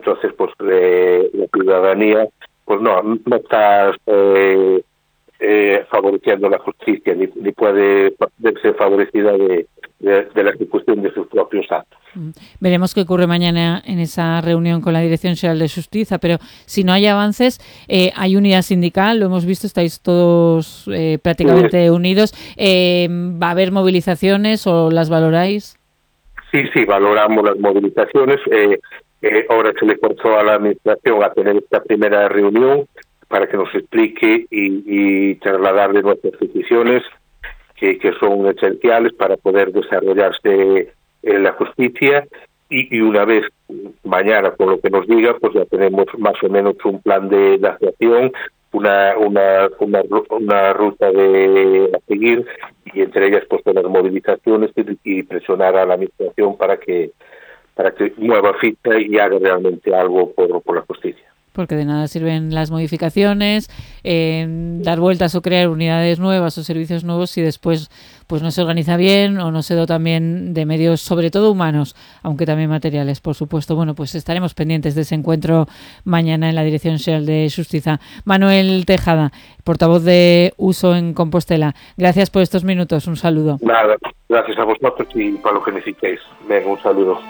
entonces pues la ciudadanía pues no está favoreciendo la justicia ni puede verse favorecida de la ejecución de sus propios actos. Veremos qué ocurre mañana en esa reunión con la Dirección Xeral de Xustiza, pero si no hay avances, hay unidad sindical, lo hemos visto, estáis todos prácticamente unidos. ¿Va a haber movilizaciones o las valoráis? Sí, valoramos las movilizaciones. Ahora se le forzó a la Administración a tener esta primera reunión para que nos explique y trasladarle nuestras decisiones que son esenciales para poder desarrollarse la justicia y una vez mañana con lo que nos diga pues ya tenemos más o menos un plan de actuación, una ruta a seguir y entre ellas pues tener movilizaciones y presionar a la Administración para que mueva ficha y haga realmente algo por la justicia. Porque de nada sirven las modificaciones, dar vueltas o crear unidades nuevas o servicios nuevos si después pues no se organiza bien o no se dotan bien de medios, sobre todo humanos, aunque también materiales, por supuesto. Bueno, pues estaremos pendientes de ese encuentro mañana en la Dirección Xeral de Xustiza. Manuel Tejada, portavoz de Uso en Compostela, gracias por estos minutos, un saludo. Nada, gracias a vosotros y para lo que necesitéis. Venga, un saludo.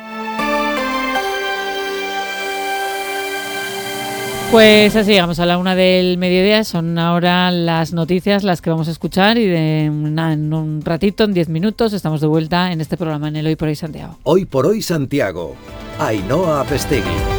Pues así llegamos a la 1 del mediodía, son ahora las noticias las que vamos a escuchar y en un ratito, en 10 minutos, estamos de vuelta en este programa en el Hoy por Hoy Santiago. Hoy por Hoy Santiago, Ainhoa Apestegui.